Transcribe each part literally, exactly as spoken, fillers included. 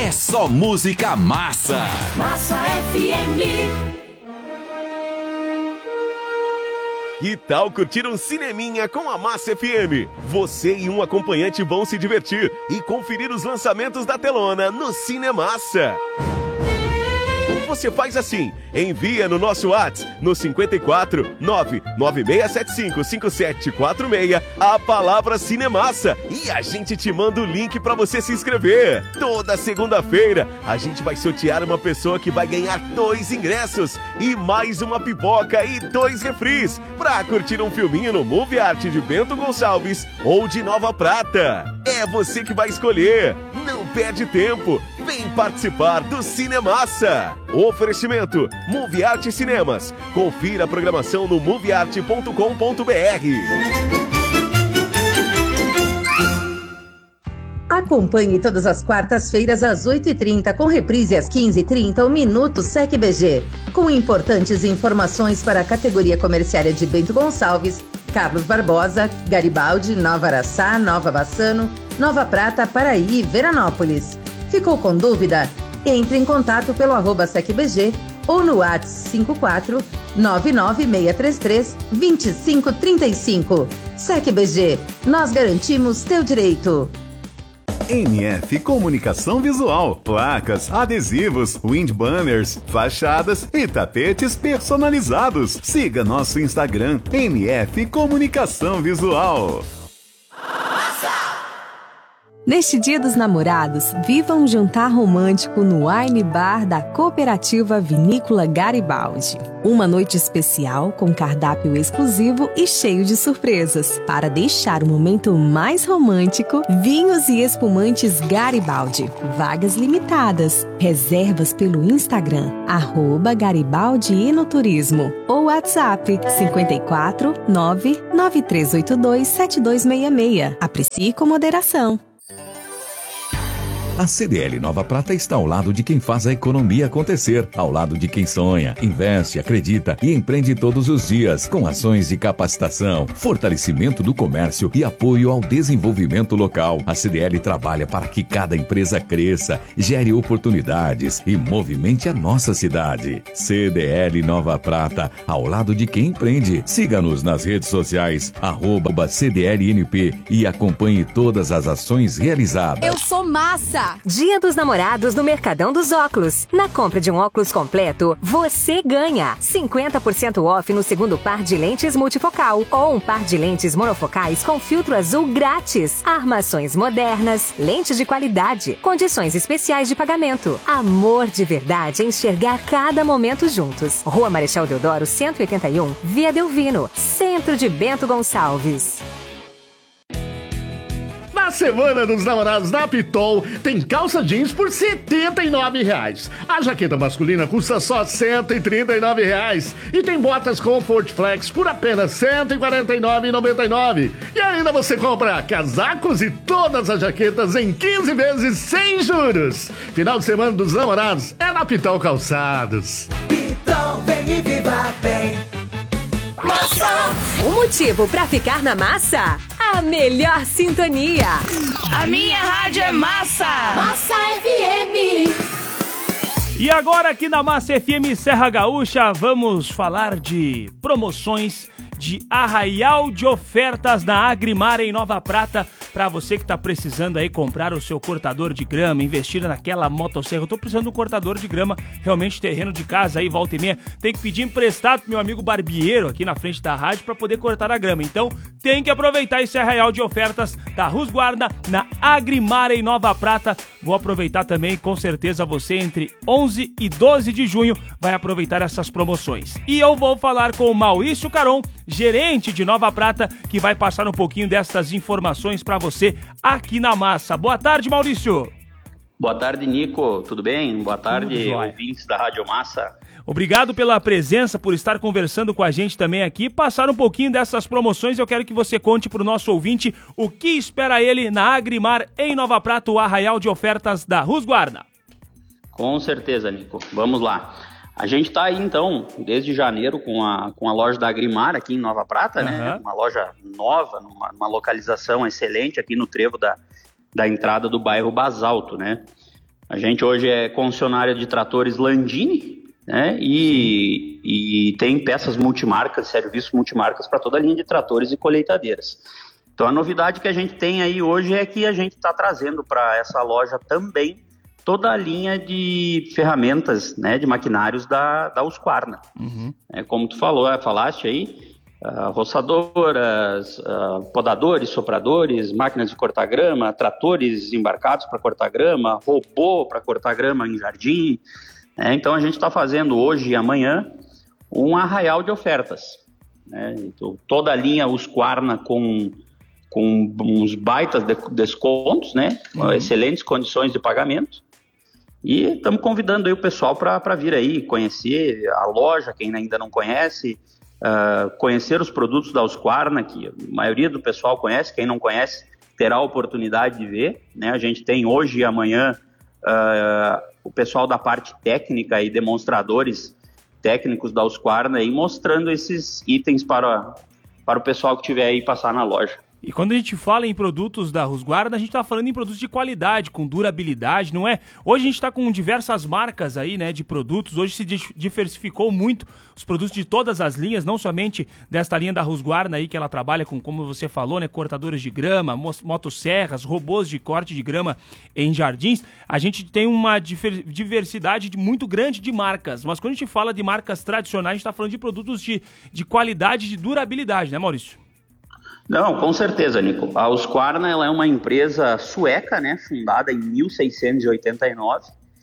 é só música massa. Massa F M. Que tal curtir um cineminha com a Massa F M? Você e um acompanhante vão se divertir e conferir os lançamentos da telona no Cinemassa. Você faz assim, envia no nosso WhatsApp, no cinco quatro nove nove seis sete cinco cinco sete quatro seis, a palavra Cinemassa, e a gente te manda o link para você se inscrever. Toda segunda-feira, a gente vai sortear uma pessoa que vai ganhar dois ingressos e mais uma pipoca e dois refris para curtir um filminho no Movie Art de Bento Gonçalves ou de Nova Prata. É você que vai escolher. Não perde tempo. Vem participar do Cinemassa. Oferecimento Movie Art Cinemas. Confira a programação no movie art ponto com ponto b r. Acompanhe todas as quartas-feiras às oito e trinta, com reprise às quinze e trinta, o Minuto S E C B G, com importantes informações para a categoria comerciária de Bento Gonçalves, Carlos Barbosa, Garibaldi, Nova Araçá, Nova Bassano, Nova Prata, Paraí e Veranópolis. Ficou com dúvida? Entre em contato pelo arroba S E C B G ou no WhatsApp cinco quatro nove nove seis três três dois cinco três cinco. S E C B G, nós garantimos teu direito. M F Comunicação Visual, placas, adesivos, wind banners, fachadas e tapetes personalizados. Siga nosso Instagram, M F Comunicação Visual. Neste Dia dos Namorados, viva um jantar romântico no Wine Bar da Cooperativa Vinícola Garibaldi. Uma noite especial com cardápio exclusivo e cheio de surpresas. Para deixar o momento mais romântico, vinhos e espumantes Garibaldi. Vagas limitadas. Reservas pelo Instagram, arroba Garibaldi Enoturismo. Ou WhatsApp cinco quatro nove nove três oito dois sete dois seis seis. Aprecie com moderação. A C D L Nova Prata está ao lado de quem faz a economia acontecer, ao lado de quem sonha, investe, acredita e empreende todos os dias, com ações de capacitação, fortalecimento do comércio e apoio ao desenvolvimento local. A C D L trabalha para que cada empresa cresça, gere oportunidades e movimente a nossa cidade. C D L Nova Prata, ao lado de quem empreende. Siga-nos nas redes sociais, arroba C D L N P, e acompanhe todas as ações realizadas. Eu sou Massa! Dia dos Namorados no Mercadão dos Óculos. Na compra de um óculos completo, você ganha cinquenta por cento off no segundo par de lentes multifocal ou um par de lentes monofocais com filtro azul grátis. Armações modernas, lentes de qualidade, condições especiais de pagamento. Amor de verdade é enxergar cada momento juntos. Rua Marechal Deodoro, cento e oitenta e um, Via Delvino, centro de Bento Gonçalves. Na Semana dos Namorados da Pitol, tem calça jeans por setenta e nove reais. A jaqueta masculina custa só cento e trinta e nove reais. E tem botas Comfort Flex por apenas cento e quarenta e nove reais e noventa e nove centavos. E ainda você compra casacos e todas as jaquetas em quinze vezes sem juros. Final de Semana dos Namorados é na Pitol Calçados. Pitol, vem e viva bem. Massa! Um motivo pra ficar na massa? A melhor sintonia. A minha rádio é Massa! Massa F M. E agora aqui na Massa F M Serra Gaúcha, vamos falar de promoções de arraial de ofertas na Agrimar em Nova Prata. Para você que está precisando aí comprar o seu cortador de grama, investir naquela motosserra. Eu tô precisando de um cortador de grama, realmente terreno de casa aí, volta e meia. Tem que pedir emprestado pro meu amigo barbieiro aqui na frente da rádio para poder cortar a grama. Então tem que aproveitar esse arraial de ofertas da Rusguarda na Agrimar em Nova Prata. Vou aproveitar também, com certeza você entre onze e doze de junho vai aproveitar essas promoções. E eu vou falar com o Maurício Caron, gerente de Nova Prata, que vai passar um pouquinho dessas informações para você aqui na Massa. Boa tarde, Maurício. Boa tarde, Nico. Tudo bem? Boa tarde, ouvintes da Rádio Massa. Obrigado pela presença, por estar conversando com a gente também aqui, passar um pouquinho dessas promoções. Eu quero que você conte para o nosso ouvinte o que espera ele na Agrimar em Nova Prata, o arraial de ofertas da Rusguarda. Com certeza, Nico. Vamos lá. A gente está aí, então, desde janeiro com a, com a loja da Agrimar aqui em Nova Prata, uhum. né? Uma loja nova, numa, numa localização excelente aqui no trevo da, da entrada do bairro Basalto, né? A gente hoje é concessionária de tratores Landini, né? E, e tem peças multimarcas, serviços multimarcas para toda a linha de tratores e colheitadeiras. Então a novidade que a gente tem aí hoje é que a gente está trazendo para essa loja também toda a linha de ferramentas, né, de maquinários da, da Husqvarna. Uhum. É, como tu falou, falaste aí, uh, roçadoras, uh, podadores, sopradores, máquinas de cortar grama, tratores embarcados para cortar grama, robô para cortar grama em jardim. É, então a gente está fazendo hoje e amanhã um arraial de ofertas. Né? Então, toda a linha Husqvarna com, com uns baitas de descontos, né? Uhum. Excelentes condições de pagamento. E estamos convidando aí o pessoal para vir aí conhecer a loja, quem ainda não conhece, uh, conhecer os produtos da Husqvarna, que a maioria do pessoal conhece, quem não conhece terá a oportunidade de ver. Né? A gente tem hoje e amanhã uh, o pessoal da parte técnica e demonstradores técnicos da Husqvarna aí mostrando esses itens para, para o pessoal que tiver aí passar na loja. E quando a gente fala em produtos da Husqvarna, a gente está falando em produtos de qualidade, com durabilidade, não é? Hoje a gente está com diversas marcas aí, né, de produtos. Hoje se diversificou muito os produtos de todas as linhas, não somente desta linha da Husqvarna aí, que ela trabalha com, como você falou, né, cortadores de grama, motosserras, robôs de corte de grama em jardins. A gente tem uma diversidade muito grande de marcas, mas quando a gente fala de marcas tradicionais, a gente está falando de produtos de, de qualidade e de durabilidade, né, Maurício? Não, com certeza, Nico. A Husqvarna ela é uma empresa sueca, né, fundada em mil seiscentos e oitenta e nove,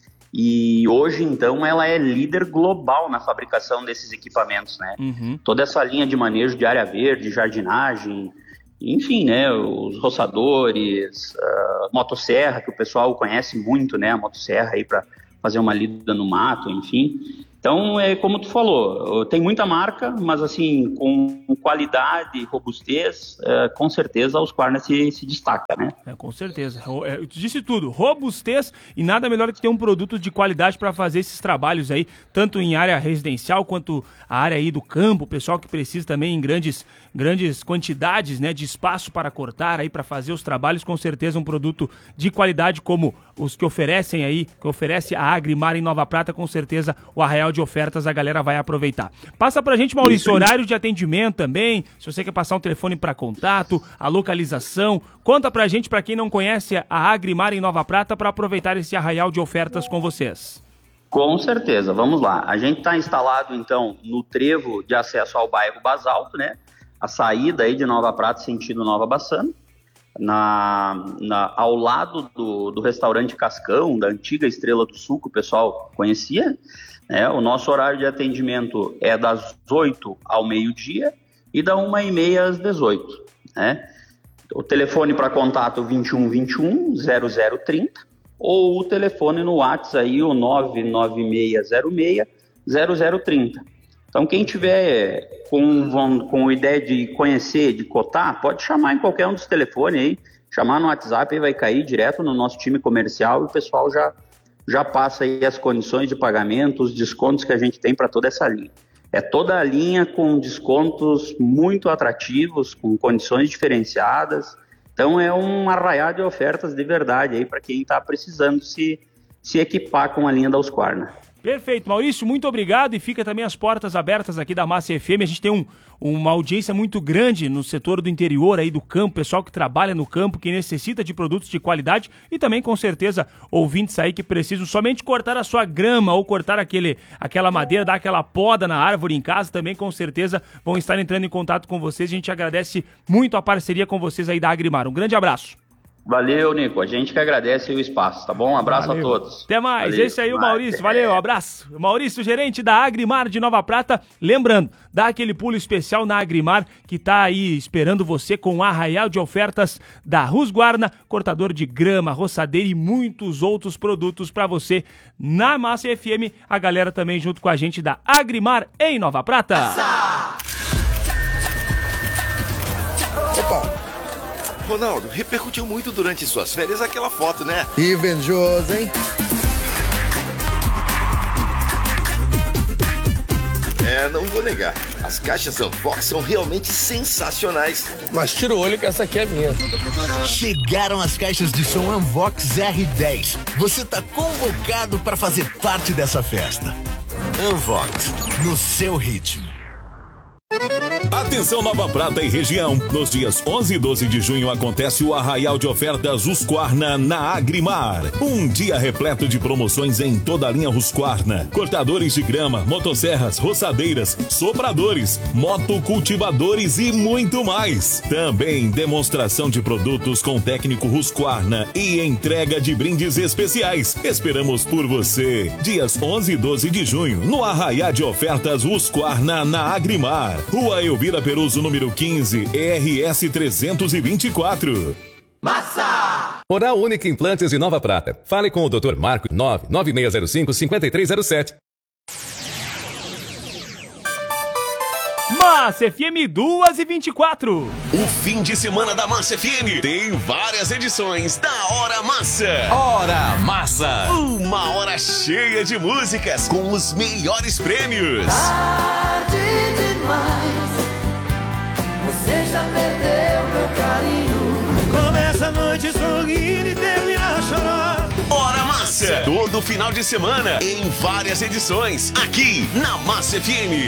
e hoje, então, ela é líder global na fabricação desses equipamentos, né? Uhum. Toda essa linha de manejo de área verde, jardinagem, enfim, né, os roçadores, uh, motosserra, que o pessoal conhece muito, né, a motosserra aí para fazer uma lida no mato, enfim. Então, é como tu falou, tem muita marca, mas assim, com qualidade, robustez, é, com certeza a Husqvarna se, se destaca, né? É, com certeza. É, eu disse tudo, robustez e nada melhor que ter um produto de qualidade para fazer esses trabalhos aí, tanto em área residencial quanto a área aí do campo, o pessoal que precisa também em grandes, grandes quantidades, né, de espaço para cortar aí, para fazer os trabalhos, com certeza um produto de qualidade como os que oferecem aí, que oferece a Agrimar em Nova Prata, com certeza o arraial de ofertas a galera vai aproveitar. Passa pra gente, Maurício, horário de atendimento também, se você quer passar um telefone para contato, a localização, conta pra gente, pra quem não conhece a Agrimar em Nova Prata, para aproveitar esse arraial de ofertas com vocês. Com certeza, vamos lá. A gente está instalado, então, no trevo de acesso ao bairro Basalto, né? A saída aí de Nova Prata, sentido Nova Bassano, na, na, ao lado do, do restaurante Cascão, da antiga Estrela do Sul, que o pessoal conhecia. É, o nosso horário de atendimento é das oito ao meio-dia e da uma e meia às dezoito. Né? O telefone para contato vinte e um, vinte e um, zero zero trinta ou o telefone no WhatsApp aí, o nove nove seis zero seis, zero zero trinta. Então quem tiver com, com ideia de conhecer, de cotar, pode chamar em qualquer um dos telefones aí, chamar no WhatsApp e vai cair direto no nosso time comercial e o pessoal já já passa aí as condições de pagamento, os descontos que a gente tem para toda essa linha. É toda a linha com descontos muito atrativos, com condições diferenciadas. Então é um arraial de ofertas de verdade aí para quem está precisando se, se equipar com a linha da Husqvarna. Perfeito, Maurício, muito obrigado, e fica também as portas abertas aqui da Massa F M. A gente tem um, uma audiência muito grande no setor do interior aí do campo, pessoal que trabalha no campo, que necessita de produtos de qualidade, e também com certeza ouvintes aí que precisam somente cortar a sua grama ou cortar aquele, aquela madeira, dar aquela poda na árvore em casa, também com certeza vão estar entrando em contato com vocês. A gente agradece muito a parceria com vocês aí da Agrimar. Um grande abraço. Valeu, Nico. A gente que agradece o espaço, tá bom? Um abraço Valeu. a todos. Até mais. Valeu. Esse aí o Maurício. Valeu, um abraço. Maurício, gerente da Agrimar de Nova Prata. Lembrando, dá aquele pulo especial na Agrimar, que tá aí esperando você com um arraial de ofertas da Husqvarna, cortador de grama, roçadeira e muitos outros produtos para você na Massa F M. A galera também junto com a gente da Agrimar em Nova Prata. Opa! Ronaldo, repercutiu muito durante suas férias aquela foto, né? Invejoso, hein? É, não vou negar. As caixas Unvox são realmente sensacionais. Mas tira o olho que essa aqui é minha. Chegaram as caixas de som Unvox R dez. Você tá convocado para fazer parte dessa festa. Unvox, no seu ritmo. Atenção Nova Prata e região. Nos dias onze e doze de junho acontece o Arraial de Ofertas Husqvarna na Agrimar. Um dia repleto de promoções em toda a linha Husqvarna. Cortadores de grama, motosserras, roçadeiras, sopradores, motocultivadores e muito mais. Também demonstração de produtos com técnico Husqvarna e entrega de brindes especiais. Esperamos por você. Dias onze e doze de junho no Arraial de Ofertas Husqvarna na Agrimar. Rua Elvira Peruso, número quinze, R S trezentos e vinte e quatro. Massa! Oral Única Implantes de Nova Prata. Fale com o doutor Marco, nove nove seis zero cinco, cinco três zero sete. Massa F M duas e vinte e quatro. O fim de semana da Massa F M tem várias edições da Hora Massa. Hora Massa. Uma hora cheia de músicas com os melhores prêmios. Tarde demais, você já perdeu meu carinho. Começa a noite sorrindo e termina a chorar. Hora Massa. Todo final de semana em várias edições aqui na Massa F M.